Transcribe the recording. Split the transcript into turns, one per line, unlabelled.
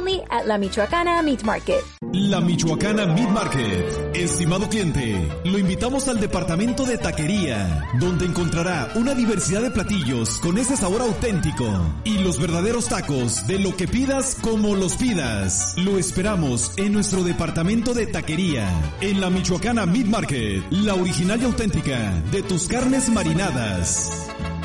only at La Michoacana Meat Market.
La Michoacana Meat Market. Estimado cliente, lo invitamos al departamento de taquería, donde encontrará una diversidad de platillos con ese sabor auténtico y los verdaderos tacos de lo que pidas como los pidas. Lo esperamos en nuestro departamento de taquería, en La Michoacana Meat Market, la original y auténtica de tus carnes marinadas.